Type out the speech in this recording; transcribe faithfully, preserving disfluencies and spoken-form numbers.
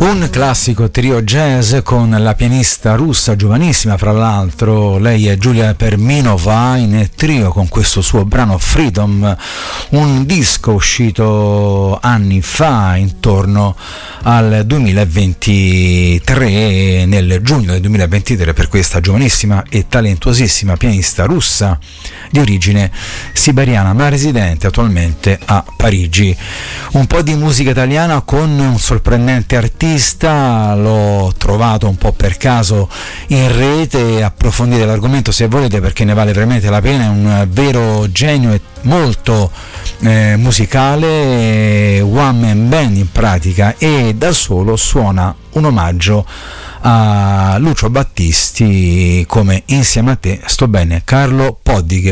Un classico trio jazz con la pianista russa giovanissima, fra l'altro, lei è Giulia Perminova, in trio con questo suo brano Freedom, un disco uscito anni fa, intorno al duemilaventitré, nel giugno del duemilaventitré, per questa giovanissima e talentuosissima pianista russa di origine siberiana, ma residente attualmente a Parigi. Un po' di musica italiana con un sorprendente artista, l'ho trovato un po' per caso in rete, approfondite l'argomento se volete, perché ne vale veramente la pena, è un vero genio e molto eh, musicale, one man band in pratica, e da solo suona un omaggio a Lucio Battisti come Insieme a te sto bene, Carlo Poddi,